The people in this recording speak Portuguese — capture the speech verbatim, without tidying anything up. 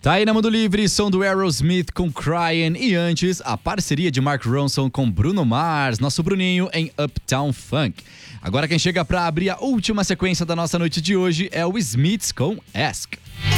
Tá aí na Mundo Livre, som do Aerosmith com Crying e antes a parceria de Mark Ronson com Bruno Mars, nosso Bruninho em Uptown Funk. Agora quem chega pra abrir a última sequência da nossa noite de hoje é o Smiths com Ask.